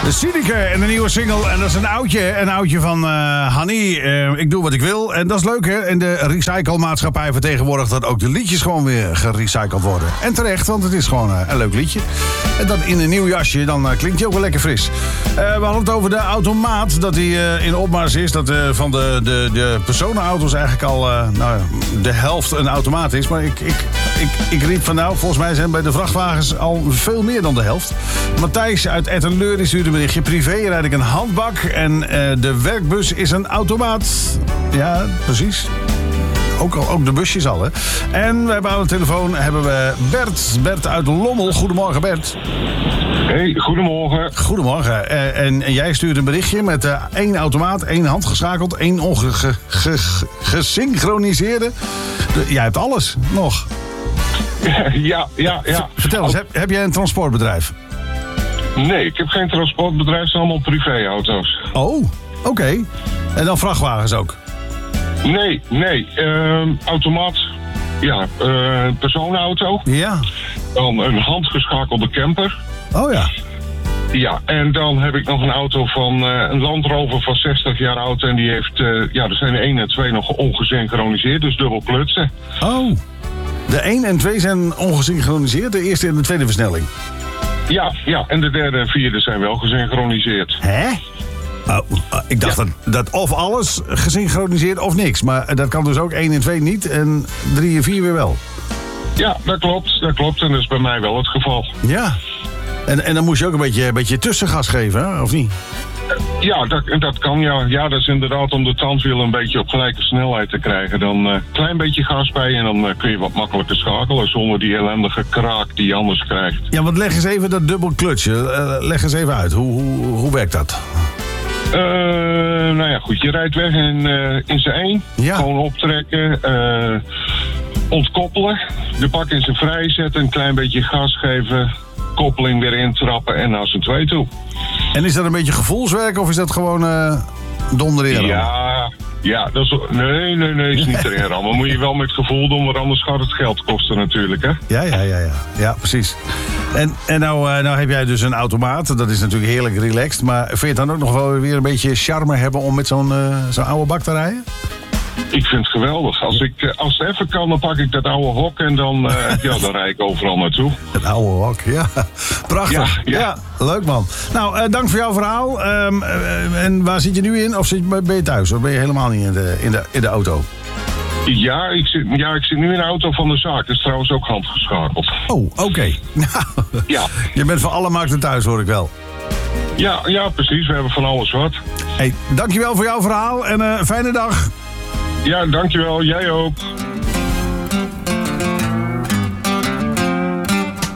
De Sineke en de nieuwe single. En dat is een oudje van Hanni. Ik doe wat ik wil. En dat is leuk, hè? En de recyclemaatschappij vertegenwoordigt dat ook de liedjes gewoon weer gerecycled worden. En terecht, want het is gewoon een leuk liedje. En dan in een nieuw jasje, dan klinkt hij ook wel lekker fris. We hadden het over de automaat, dat die in opmars is. Dat van de personenauto's eigenlijk al de helft een automaat is. Maar ik riep van nou, volgens mij zijn bij de vrachtwagens al veel meer dan de helft. Matthijs uit Ettenleur die stuurde een berichtje. Privé rijd ik een handbak en de werkbus is een automaat. Ja, precies. Ook de busjes al, hè. En wij aan de telefoon hebben we Bert uit Lommel. Goedemorgen, Bert. Hey, goedemorgen. Goedemorgen. En jij stuurt een berichtje met 1 automaat, 1 handgeschakeld, 1 gesynchroniseerde. Jij hebt alles nog. Ja. Vertel eens, heb jij een transportbedrijf? Nee, ik heb geen transportbedrijf, het zijn allemaal privéauto's. Oh, oké. En dan vrachtwagens ook? Nee. Automaat, ja, personenauto. Ja. Dan een handgeschakelde camper. Oh ja. Ja, en dan heb ik nog een auto van een Land Rover van 60 jaar oud. En die heeft, er zijn de 1 en 2 nog ongesynchroniseerd, dus dubbel klutsen. Oh, de 1 en 2 zijn ongesynchroniseerd, de eerste en de tweede versnelling? Ja, en de derde en vierde zijn wel gesynchroniseerd. Hè? Oh, ik dacht dat of alles gesynchroniseerd of niks. Maar dat kan dus ook 1 en 2 niet en 3 en 4 weer wel. Ja, dat klopt. En dat is bij mij wel het geval. Ja. En dan moest je ook een beetje tussengas geven, hè? Of niet? Ja, dat kan, ja. Ja, dat is inderdaad om de tandwielen een beetje op gelijke snelheid te krijgen. Dan een klein beetje gas bij en dan kun je wat makkelijker schakelen zonder die ellendige kraak die je anders krijgt. Ja, want leg eens even dat dubbel klutsje. Leg eens even uit. Hoe werkt dat? Nou ja, goed. Je rijdt weg in zijn 1. Ja. Gewoon optrekken. Ontkoppelen. De bak in zijn vrij zetten. Een klein beetje gas geven. Koppeling weer intrappen en naar zijn 2 toe. En is dat een beetje gevoelswerk of is dat gewoon donderen? Ja, dat is... Nee, is niet erin rammen. Moet je wel met gevoel doen, want anders gaat het geld kosten natuurlijk, hè? Ja, precies. En nou heb jij dus een automaat, dat is natuurlijk heerlijk relaxed, maar vind je het dan ook nog wel weer een beetje charme hebben om met zo'n oude bak te rijden? Ik vind het geweldig. Als het even kan, dan pak ik dat oude hok en dan rijd ik overal naartoe. Het oude hok, ja. Prachtig. Ja, leuk man. Nou, dank voor jouw verhaal. En waar zit je nu in? Of ben je thuis? Of ben je helemaal niet in de auto? Ja, ik zit nu in de auto van de zaak. Dat is trouwens ook handgeschakeld. Oh, oké. Ja. Je bent voor alle markten thuis, hoor ik wel. Ja, precies. We hebben van alles wat. Hey, dankjewel voor jouw verhaal en fijne dag. Ja, dankjewel. Jij ook.